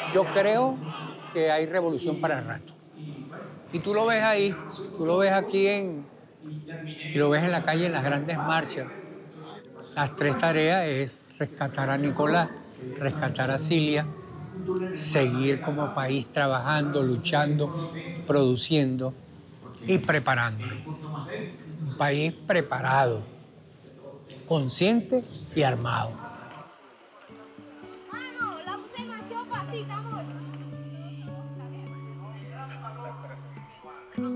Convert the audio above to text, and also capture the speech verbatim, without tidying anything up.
Yo creo que hay revolución para el rato. Y tú lo ves ahí, tú lo ves aquí en, y lo ves en la calle en las grandes marchas. Las tres tareas es rescatar a Nicolás, rescatar a Cilia, seguir como país trabajando, luchando, produciendo y preparándolo. Un país preparado, consciente y armado.